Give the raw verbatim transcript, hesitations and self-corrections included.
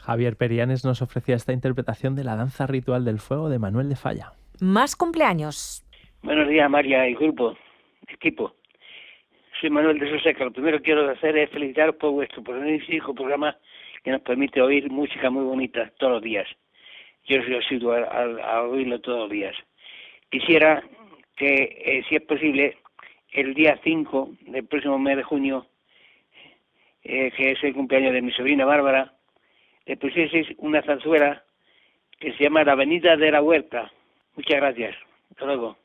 Javier Perianes nos ofrecía esta interpretación de la danza ritual del fuego de Manuel de Falla. Más cumpleaños. Buenos días, María y grupo, equipo. Soy Manuel de Soseca. Lo primero que quiero hacer es felicitaros por vuestro magnífico programa que nos permite oír música muy bonita todos los días. Yo soy asiduo a, a, a oírlo todos los días. Quisiera que, eh, si es posible, el día cinco del próximo mes de junio, eh, que es el cumpleaños de mi sobrina Bárbara, le pusieseis una zarzuela que se llama La Avenida de la Huerta. Muchas gracias. Hasta luego.